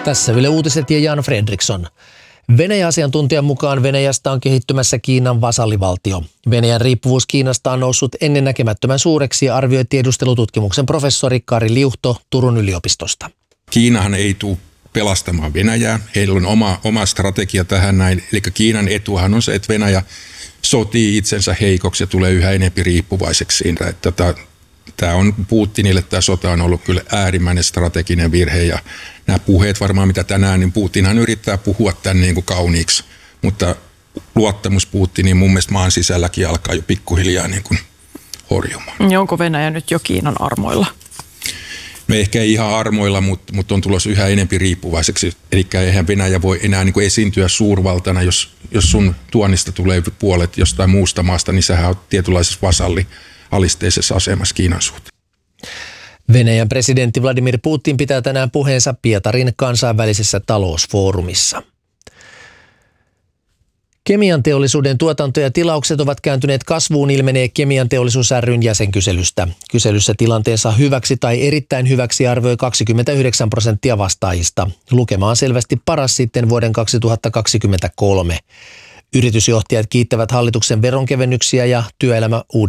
Tässä Yle Uutiset ja Jan Fredriksson. Venäjä-asiantuntijan mukaan Venäjästä on kehittymässä Kiinan vasallivaltio. Venäjän riippuvuus Kiinasta on noussut ennennäkemättömän suureksi, arvioi tiedustelututkimuksen professori Kari Liuhto Turun yliopistosta. Kiinahan ei tule pelastamaan Venäjää. Heillä on oma strategia tähän näin. Eli Kiinan etuhan on se, että Venäjä sotii itsensä heikoksi ja tulee yhä enemmän riippuvaiseksi siitä. Tämä on Putinille, tämä sota on ollut kyllä äärimmäinen strateginen virhe ja nämä puheet varmaan mitä tänään, niin Putinhan yrittää puhua tämän niin kuin kauniiksi, mutta luottamus Putiniin mun mielestä maan sisälläkin alkaa jo pikkuhiljaa niin kuin horjumaan. Ja onko Venäjä nyt jo Kiinan armoilla? No ehkä ei ihan armoilla, mutta on tulossa yhä enemmän riippuvaiseksi. Eli eihän Venäjä voi enää niin kuin esiintyä suurvaltana, jos sun tuonnista tulee puolet jostain muusta maasta, niin sähän olet tietynlaisessa vasallialisteisessa asemassa Kiinan suhteen. Venäjän presidentti Vladimir Putin pitää tänään puheensa Pietarin kansainvälisessä talousfoorumissa. Kemianteollisuuden tuotanto ja tilaukset ovat kääntyneet kasvuun, ilmenee Kemianteollisuus ry:n jäsenkyselystä. Kyselyssä tilanteensa hyväksi tai erittäin hyväksi arvioi 29% vastaajista. Lukema on selvästi paras sitten vuoden 2023. Yritysjohtajat kiittävät hallituksen veronkevennyksiä ja työelämäuudistuksia.